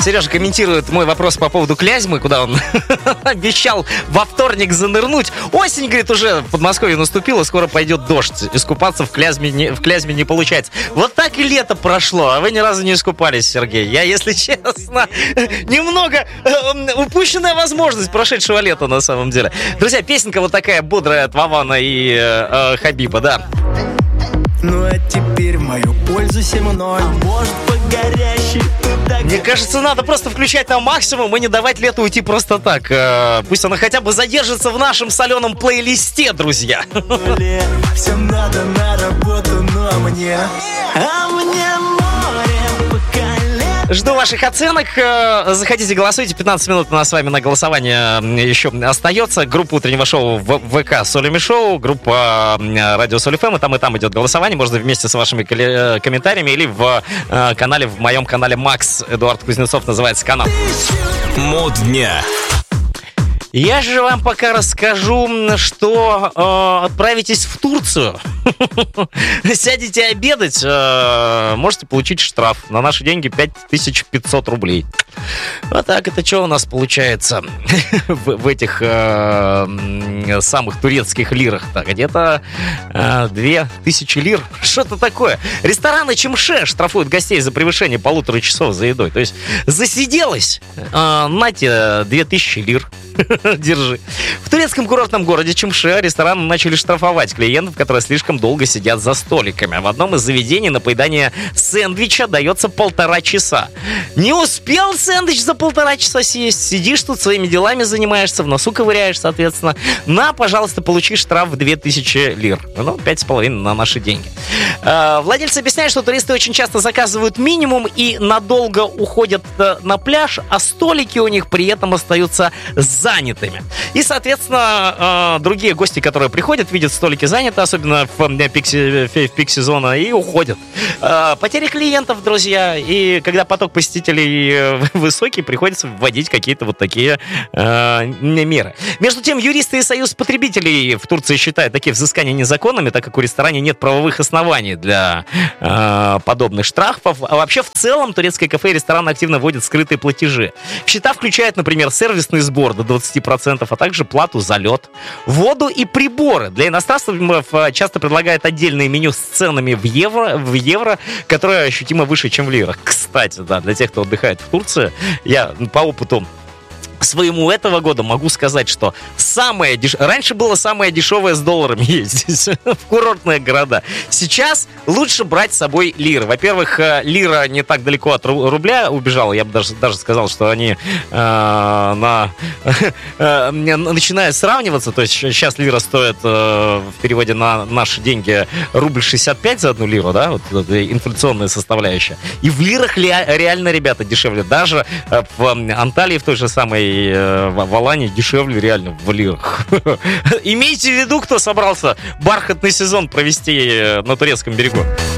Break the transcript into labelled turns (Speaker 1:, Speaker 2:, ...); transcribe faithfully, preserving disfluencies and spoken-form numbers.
Speaker 1: Сережа комментирует мой вопрос по поводу Клязьмы, куда он обещал во вторник занырнуть. Осень, говорит, уже в Подмосковье наступила, скоро пойдет дождь. Искупаться в Клязьме не, в Клязьме не получается. Вот так и лето прошло, а вы ни разу не искупались, Сергей. Я, если честно, немного э, упущенная возможность прошедшего лета на самом деле. Друзья, песенка вот такая бодрая от Вавана и э, э, Хабиба, да.
Speaker 2: Ну а теперь в мою пользу семь ноль. А может по горящей.
Speaker 1: Мне кажется, надо просто включать на максимум и не давать лету уйти просто так. Пусть оно хотя бы задержится в нашем соленом плейлисте, друзья.
Speaker 2: Всем надо на работу, но мне, а мне море по колено.
Speaker 1: Жду ваших оценок. Заходите, голосуйте. пятнадцать минут у нас с вами на голосование еще остается. Группа утреннего шоу в ВК Солями Шоу, группа Радио Соль эф эм. И там, и там идет голосование. Можно вместе с вашими комментариями или в канале, в моем канале Макс Эдуард Кузнецов называется канал.
Speaker 3: Мод дня.
Speaker 1: Я же вам пока расскажу, что э, отправитесь в Турцию, сядете обедать, э, можете получить штраф. На наши деньги пять тысяч пятьсот рублей. Вот так это что у нас получается в, в этих э, самых турецких лирах-то? Где-то э, две тысячи лир. Что-то такое. Рестораны Чимше штрафуют гостей за превышение полутора часов за едой. То есть засиделась, э, нате, две тысячи лир. Держи. В турецком курортном городе Чимше рестораны начали штрафовать клиентов, которые слишком долго сидят за столиками. В одном из заведений на поедание сэндвича дается полтора часа. Не успел сэндвич за полтора часа съесть, сидишь тут своими делами занимаешься, в носу ковыряешь, соответственно. На, пожалуйста, получи штраф в две тысячи лир. Ну, пять с половиной на наши деньги. Владельцы объясняют, что туристы очень часто заказывают минимум и надолго уходят на пляж, а столики у них при этом остаются занятыми. И, соответственно, другие гости, которые приходят, видят столики заняты, особенно в пик, в пик сезона, и уходят. Потери клиентов, друзья, и когда поток посетителей высокий, приходится вводить какие-то вот такие меры. Между тем, юристы и Союз потребителей в Турции считают такие взыскания незаконными, так как у ресторана нет правовых оснований для подобных штрафов. А вообще, в целом, турецкие кафе и рестораны активно вводят скрытые платежи. Счета включают, например, сервисный сбор до двадцать процентов, а также плату за лед, воду и приборы. Для иностранцев часто предлагают отдельное меню с ценами в евро, в евро, которое ощутимо выше, чем в лирах. Кстати, да, для тех, кто отдыхает в Турции, я по опыту своему этого года могу сказать, что самое деш... раньше было самое дешевое с долларами ездить в курортные города. Сейчас лучше брать с собой лиры. Во-первых, лира не так далеко от рубля убежала. Я бы даже, даже сказал, что они э, на, э, начинают сравниваться. То есть сейчас лира стоит э, в переводе на наши деньги рубль шестьдесят пять за одну лиру, да, вот инфляционная составляющая. И в лирах реально, ребята, дешевле. Даже в Анталии, в той же самой в Алании дешевле реально в лирах. Имейте в виду, кто собрался бархатный сезон провести на турецком берегу.